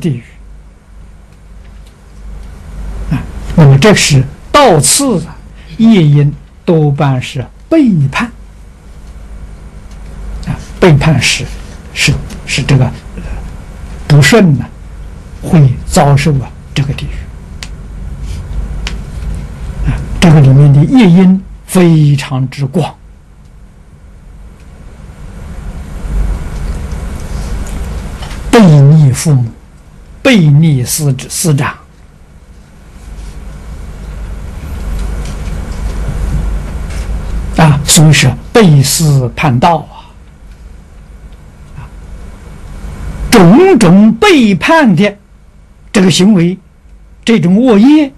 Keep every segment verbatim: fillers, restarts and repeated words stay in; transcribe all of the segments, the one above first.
地狱啊。那么这是道次啊，业因多半是背叛啊，背叛是是是这个不顺呢，会遭受啊这个地狱啊。这个里面的业因非常之广。背逆父母，背逆师师长，啊，所以是背师叛道啊，种种背叛的这个行为，这种恶业，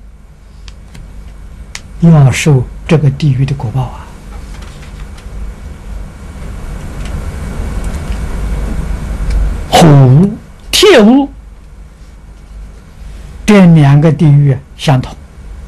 要受这个地狱的果报啊。火屋、铁屋这两个地狱相同，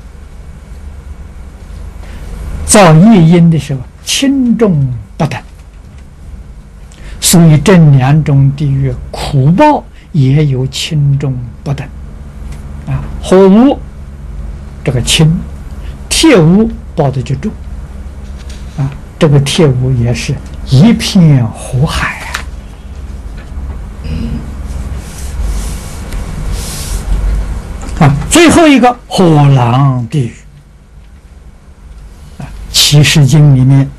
造业因的时候轻重不等，所以这两种地狱苦报也有轻重不等啊。火屋这个轻，铁屋报的就重啊。这个铁屋也是一片火海。啊，最后一个火狼地狱啊，《启示经》里面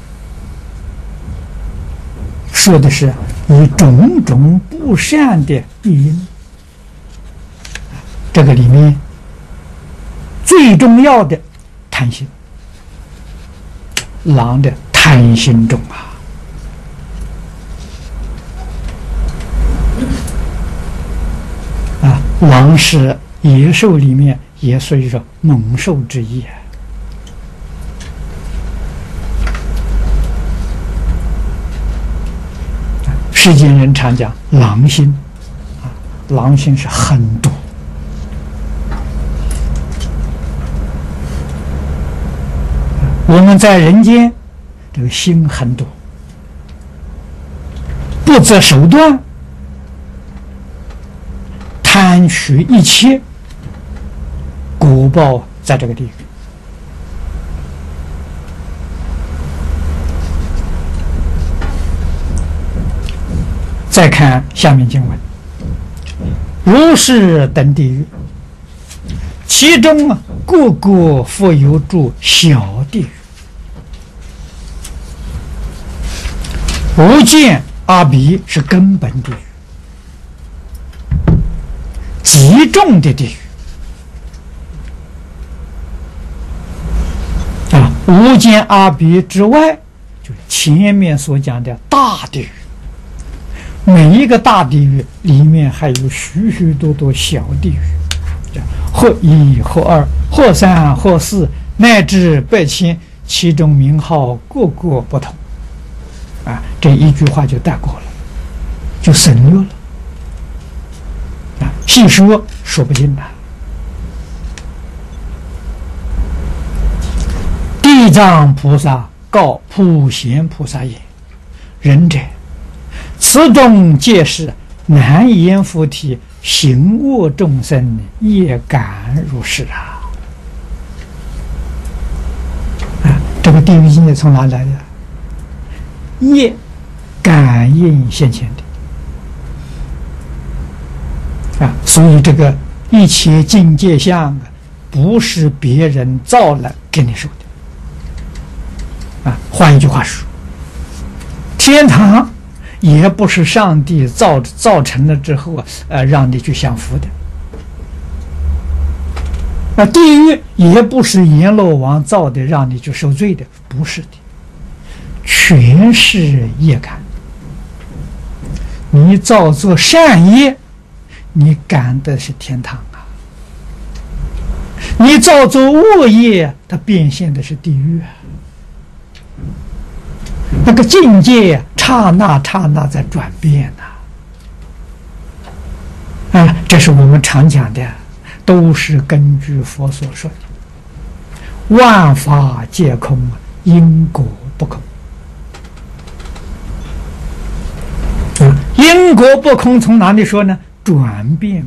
说的是以种种不善的业因，这个里面最重要的贪心，狼的贪心重啊。啊，狼是野兽里面也属于说猛兽之一啊。世间人常讲狼心啊，狼心是狠毒。我们在人间这个心狠毒，不择手段，贪取一切，果报在这个地狱。再看下面经文，如是等地狱，其中啊各个复有诸小地狱，无间阿鼻是根本地狱，极重的地狱啊。无间阿鼻之外，就是前面所讲的大地狱。每一个大地狱里面还有许许多多小地狱，或一或二或三或四乃至百千，其中名号各个不同啊。这一句话就带过了，就省略了啊，细说说不尽了。地藏菩萨告普贤菩萨言：仁者，此中皆是难言佛体，行恶众生业感如是啊！啊，这个地狱境界从哪来的？业感应现前的啊，所以这个一切境界相啊，不是别人造了给你说的啊。换一句话说，天堂也不是上帝造造成了之后啊，呃，让你去享福的。那地狱也不是阎罗王造的，让你去受罪的，不是的，全是业感。你造作善业，你感的是天堂啊；你造作恶业，它变现的是地狱啊。那个境界刹那刹那在转变呐、啊，啊，这是我们常讲的，都是根据佛所说的，万法皆空，因果不空。啊，因果不空从哪里说呢？转变